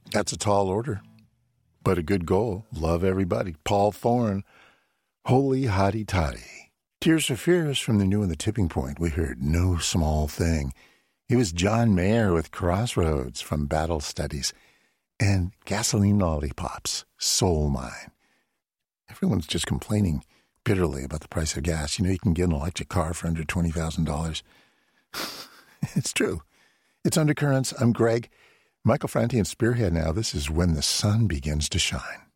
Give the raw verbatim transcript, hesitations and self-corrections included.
That's a tall order, but a good goal. Love everybody. Paul Thorne, Holy Hotty Toddy. Tears for Fears from the new and the Tipping Point. We heard No Small Thing. He was John Mayer with Crossroads from Battle Studies. And Gasoline Lollipops, Soul Mine. Everyone's just complaining bitterly about the price of gas. You know, you can get an electric car for under twenty thousand dollars. It's true. It's Undercurrents. I'm Greg. Michael Franti and Spearhead now. This is When the Sun Begins to Shine.